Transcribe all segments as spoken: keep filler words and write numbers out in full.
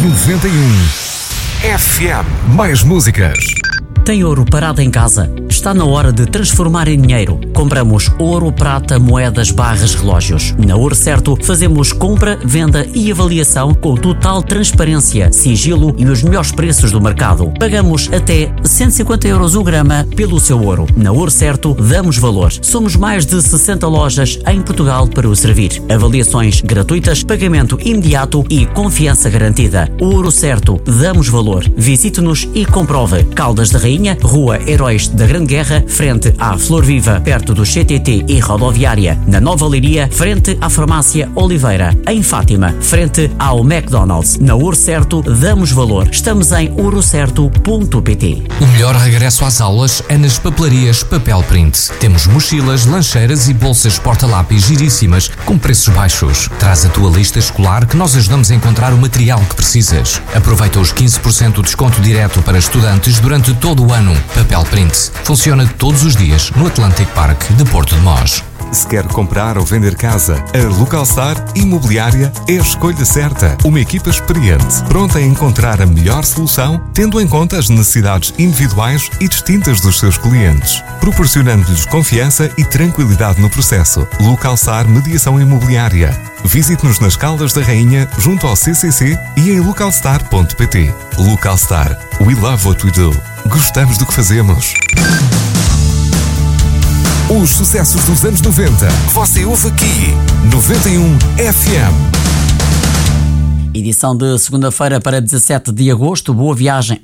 noventa e um F M. Mais músicas. Tem ouro parado em casa? Está na hora de transformar em dinheiro. Compramos ouro, prata, moedas, barras, relógios. Na Ouro Certo fazemos compra, venda e avaliação com total transparência, sigilo e os melhores preços do mercado. Pagamos até cento e cinquenta euros o grama pelo seu ouro. Na Ouro Certo damos valor. Somos mais de sessenta lojas em Portugal para o servir. Avaliações gratuitas, pagamento imediato e confiança garantida. Ouro Certo, damos valor. Visite-nos e comprove. Caldas da Rainha, Rua Heróis da Grande Guerra, frente à Flor Viva, perto do C T T e rodoviária. Na Nova Leiria, frente à Farmácia Oliveira. Em Fátima, frente ao McDonald's. Na Ouro Certo, damos valor. Estamos em ouro certo ponto pt. O melhor regresso às aulas é nas papelarias Papel Print. Temos mochilas, lancheiras e bolsas porta-lápis giríssimas com preços baixos. Traz a tua lista escolar que nós ajudamos a encontrar o material que precisas. Aproveita os quinze por cento de desconto direto para estudantes durante todo o ano. Papel Print. Funciona todos os dias no Atlantic Park de Porto de Mós. Se quer comprar ou vender casa, a Localstar Imobiliária é a escolha certa. Uma equipa experiente, pronta a encontrar a melhor solução, tendo em conta as necessidades individuais e distintas dos seus clientes, proporcionando-lhes confiança e tranquilidade no processo. Localstar Mediação Imobiliária. Visite-nos nas Caldas da Rainha, junto ao C C C e em localstar ponto pt. Localstar. We love what we do. Gostamos do que fazemos. Os sucessos dos anos noventa que você ouve aqui. noventa e um F M. Edição de segunda-feira para dezassete de agosto. Boa viagem.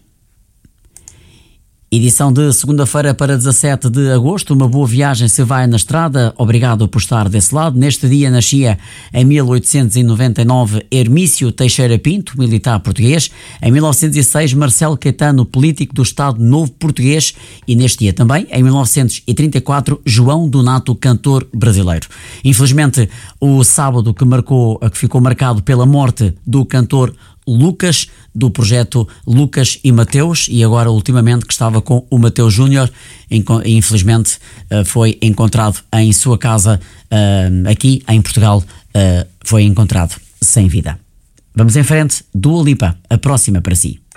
Edição de segunda-feira para dezassete de agosto. Uma boa viagem se vai na estrada. Obrigado por estar desse lado. Neste dia nascia em mil oitocentos e noventa e nove Hermício Teixeira Pinto, militar português. Em mil novecentos e seis Marcelo Caetano, político do Estado Novo Português. E neste dia também, em mil novecentos e trinta e quatro, João Donato, cantor brasileiro. Infelizmente, o sábado que, marcou, que ficou marcado pela morte do cantor Lucas, do projeto Lucas e Mateus, e agora ultimamente que estava com o Mateus Júnior, infelizmente foi encontrado em sua casa aqui em Portugal, foi encontrado sem vida. Vamos em frente. Dua Lipa, a próxima para si.